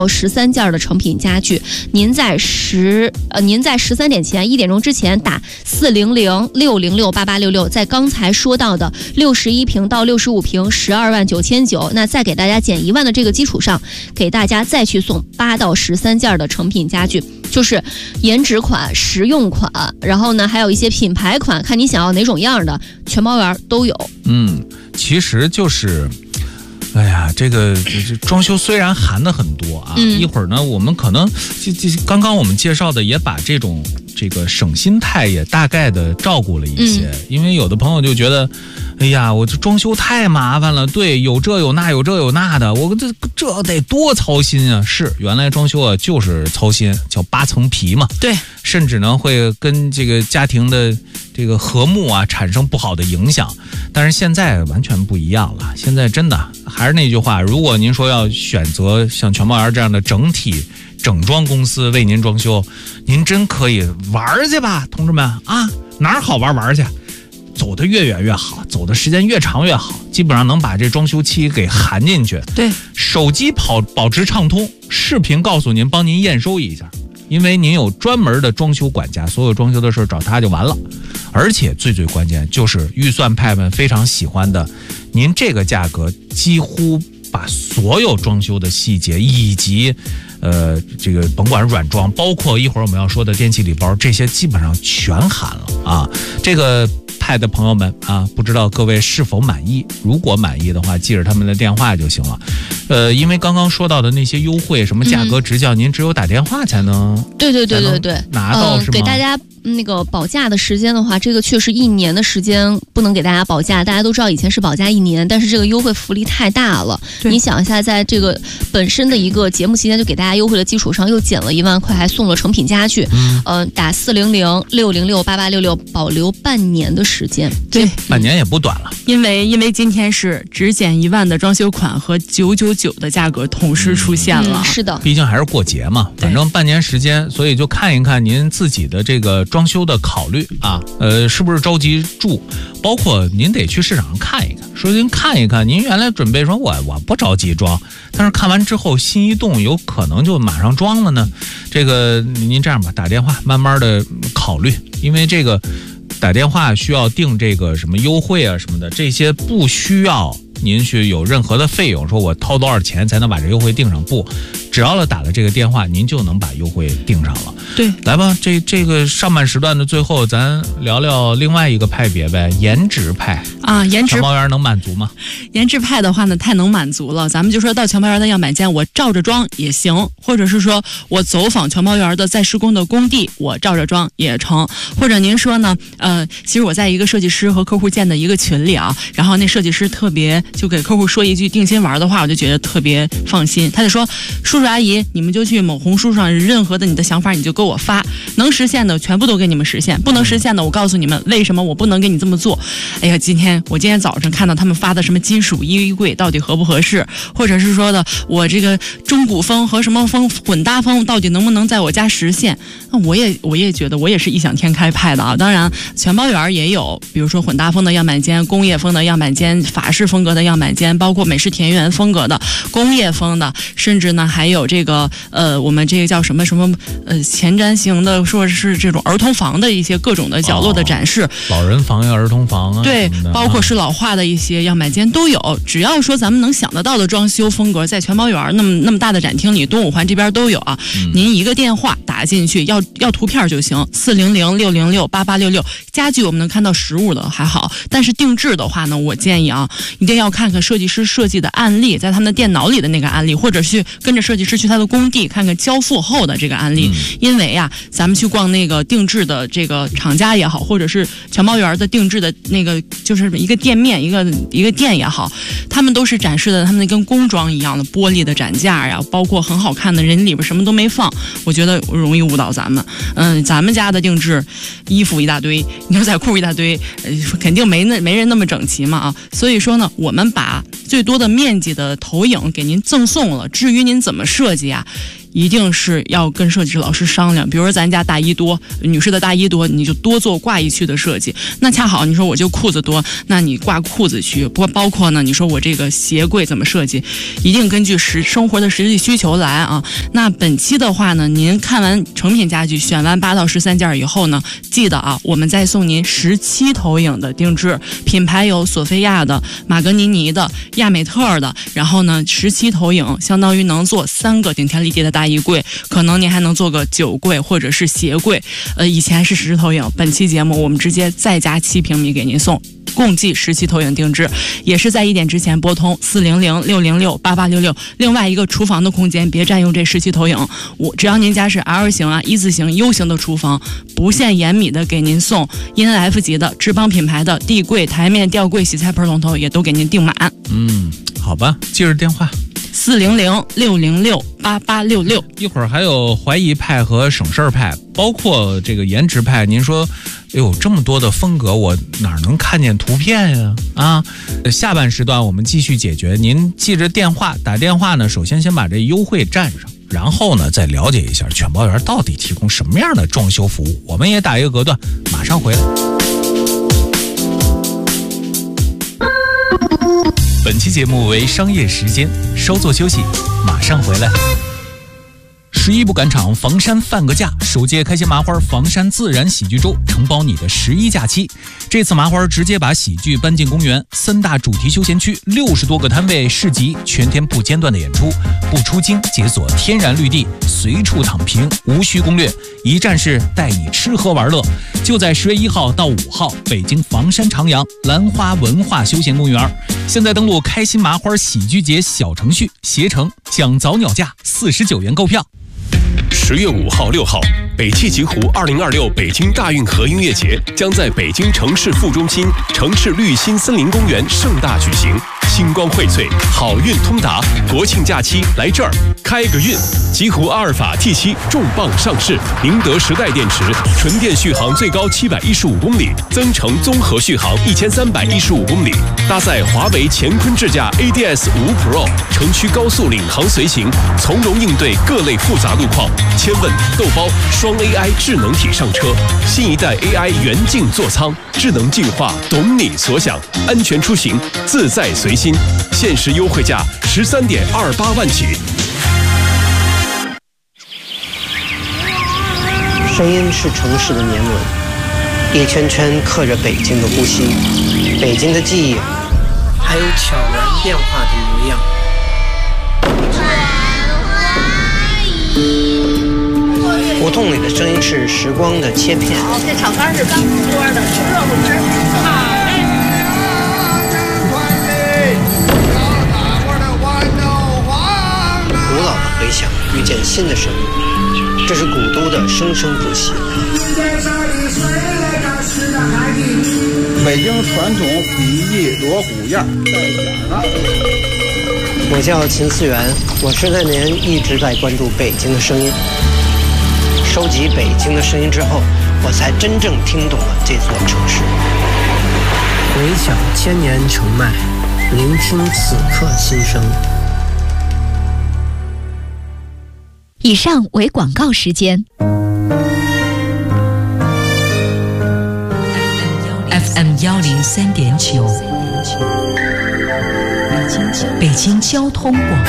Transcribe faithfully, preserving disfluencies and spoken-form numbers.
十三件的成品家具，您在十呃您在十三点前一点钟之前打四零零六零六八八六六，在刚才说到的六十一平到六十五平十二万九千九，那再给大家减一万的这个基础上，给大家再去送八到十三件的成品家具，就是颜值款、实用款，然后呢还有一些品牌款，看你想要哪种样的，全包园都有。 嗯，其实就是。哎呀，这个这这装修虽然含的很多啊，嗯、一会儿呢，我们可能这这刚刚我们介绍的也把这种这个省心态也大概的照顾了一些，嗯、因为有的朋友就觉得，哎呀，我这装修太麻烦了，对，有这有那有这有那的，我这这得多操心啊！是，原来装修啊就是操心，叫扒层皮嘛， 对， 甚至呢会跟这个家庭的这个和睦啊产生不好的影响。但是现在完全不一样了，现在真的还是那句话，如果您说要选择像全包园这样的整体整装公司为您装修，您真可以玩去吧，同志们啊，哪儿好玩玩去，走得越远越好，走的时间越长越好，基本上能把这装修期给含进去。 对， 手机跑保持畅通，视频告诉您，帮您验收一下，因为您有专门的装修管家，所有装修的事找他就完了。而且最最关键就是预算派们非常喜欢的，您这个价格几乎把所有装修的细节以及呃这个甭管软装，包括一会儿我们要说的电器礼包，这些基本上全含了啊。这个派的朋友们啊，不知道各位是否满意？如果满意的话，记着他们的电话就行了。呃，因为刚刚说到的那些优惠，什么价格直降，嗯、您只有打电话才能对对对对对拿到、呃、是吗？ 给大家那个保价的时间的话，这个确实一年的时间不能给大家保价。大家都知道以前是保价一年，但是这个优惠福利太大了。你想一下，在这个本身的一个节目期间就给大家优惠的基础上，又减了一万块，还送了成品家具。嗯，呃、打四零零六零六八八六六，保留半年的时间。 对， 半年也不短了。 因为因为今天是只减一万的装修款和九九九的价格同时出现了。 嗯、是的， 毕竟还是过节嘛，反正半年时间，所以就看一看您自己的这个装修的考虑啊，呃，是不是着急住？包括您得去市场上看一看，说您看一看，您原来准备说我我不着急装，但是看完之后心一动，有可能就马上装了呢。这个您这样吧，打电话慢慢的考虑，因为这个打电话需要定这个什么优惠啊什么的，这些不需要您去有任何的费用，说我掏多少钱才能把这优惠定上，不，只要打了这个电话，您就能把优惠定上了。 对， 来吧，这这个上半时段的最后，咱聊聊另外一个派别呗，颜值派啊，颜值全包园能满足吗？ 颜值派的话呢，太能满足了。咱们就说到全包园的样板间，我照着装也行，或者是说我走访全包园的在施工的工地，我照着装也成。或者您说呢？呃，其实我在一个设计师和客户建的一个群里啊，然后那设计师特别就给客户说一句定心丸的话，我就觉得特别放心。他就说，叔叔阿姨，你们就去某红书上，任何的你的想法你就给我发，能实现的全部都给你们实现，不能实现的我告诉你们为什么我不能给你这么做。哎呀，今天我今天早上看到他们发的什么金属衣柜到底合不合适，或者是说的我这个中古风和什么风混搭风到底能不能在我家实现，那我也我也觉得我也是异想天开派的啊。当然全包园也有，比如说混搭风的样板间、工业风的样板间、法式风格的样板间，包括美式田园风格的、工业风的，甚至呢还有这个呃我们这个叫什么什么呃前瞻型的，说是这种儿童房的一些各种的角落的展示，哦、 老人房呀、儿童房啊， 对，包括是老化的一些样板间都有。只要说咱们能想得到的装修风格，在全包园那么那么大的展厅里，东五环这边都有啊。嗯、您一个电话打进去，要要图片就行，四零零六零六八八六六。家具我们能看到实物的还好，但是定制的话呢，我建议啊，一定要看看设计师设计的案例，在他们的电脑里的那个案例，或者是跟着设计师去他的工地看看交付后的这个案例。嗯、因为啊，咱们去逛那个定制的这个厂家也好，或者是全包园的定制的那个就是一个店面一个一个店也好，他们都是展示的他们跟工装一样的玻璃的展架呀，包括很好看的人里边什么都没放，我觉得容易误导咱们。嗯，咱们家的定制衣服一大堆，牛仔裤一大堆，呃、肯定没那没人那么整齐嘛啊。所以说呢，我们把最多的面积的投影给您赠送了，至于您怎么设计啊， 一定是要跟设计师老师商量。比如说咱家大衣多，女士的大衣多，你就多做挂衣区的设计。那恰好你说我就裤子多，那你挂裤子区。不包括呢，你说我这个鞋柜怎么设计，一定根据实生活的实际需求来啊。那本期的话呢，您看完成品家具，选完八到十三件以后呢，记得啊，我们再送您十期投影的定制，品牌有索菲亚的、马格尼尼的、亚美特的，然后呢，十期投影相当于能做三个顶天立地的大衣柜，可能您还能做个酒柜或者是鞋柜。呃，以前是实时投影，本期节目我们直接再加七平米给您送。共计十期投影定制，也是在一点之前拨通四零零六零六八八六六。另外一个厨房的空间别占用这十期投影，我只要您家是 L 型啊、一字形、U 型的厨房，不限延米的给您送 E N F 级的智邦品牌的地柜、台面、吊柜、洗菜盆龙头也都给您订满。 嗯，好吧，记着电话。 四零零六零六八八六六。 一会儿还有怀疑派和省事儿派，包括这个颜值派。您说，哎呦，这么多的风格，我哪能看见图片呀？啊，下半时段我们继续解决。您记着电话，打电话呢，首先先把这优惠占上，然后呢再了解一下全包园到底提供什么样的装修服务。我们也打一个隔断，马上回来。本期节目为商业时间，稍作休息，马上回来。十一不赶场，房山放个假，首届开心麻花房山自然喜剧周承包你的十一假期。这次麻花直接把喜剧搬进公园，三大主题休闲区，六十多个摊位市集，全天不间断的演出，不出京解锁天然绿地，随处躺平，无需攻略，一站式带你吃喝玩乐。就在十月一号到五号，北京房山长阳兰花文化休闲公园。现在登录开心麻花喜剧节小程序，携程享早鸟价四十九元购票。 十月五号、六号，北汽极狐二零二六北京大运河音乐节将在北京城市副中心城市绿心森林公园盛大举行。星光荟萃，好运通达，国庆假期来这儿开个运！极狐阿尔法 T 七 重磅上市，宁德时代电池，纯电续航最高七百一十五公里，增程综合续航一千三百一十五公里，搭载华为乾坤智驾 A D S 五 Pro， 城区高速领航随行，从容应对各类复杂路况。千问豆包双 A I 智能体上车，新一代 A I 元镜座舱，智能进化，懂你所想，安全出行，自在随心。限时优惠价十三点二八万起。 声音是城市的年轮，一圈圈刻着北京的呼吸，北京的记忆，还有悄然变化的模样。胡同里的声音是时光的切片。 这炒肝是刚出锅的，吃热乎吃。 古老的回响遇见新的声音，这是古都的生生不息。 北京传统笔艺锣鼓样在讲上。 我叫秦思源，我这些年一直在关注北京的声音。收集北京的声音之后，我才真正听懂了这座城市。回响千年城脉，聆听此刻心声。 以上为广告时间。 F M 幺零三点九，北京交通广播。